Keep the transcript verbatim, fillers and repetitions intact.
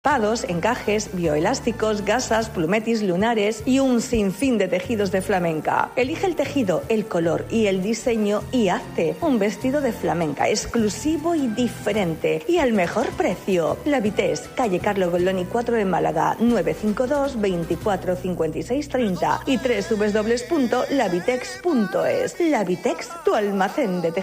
Pados, encajes, bioelásticos, gasas, plumetis, lunares y un sinfín de tejidos de flamenca. Elige el tejido, el color y el diseño y hazte un vestido de flamenca exclusivo y diferente y al mejor precio. La Vitesse, calle Carlo Goldoni cuatro en Málaga, nueve cinco dos, veinticuatro cincuenta y seis treinta y doble u doble u doble u punto lavitex punto es. La Vitex, tu almacén de tejidos.